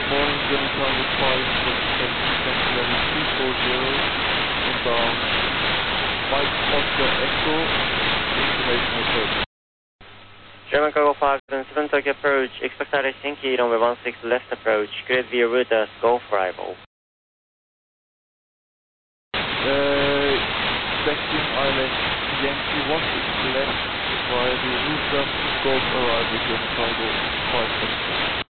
morning, German Cargo 577 level 240, inbound, Mike Oscar Echo, information approach. German Cargo 577 Tokyo approach, expect Helsinki, runway 16 left approach, create via route as Golf Arrival. Expecting island Yankee 16 left via the route as Golf Arrival, German Cargo 577.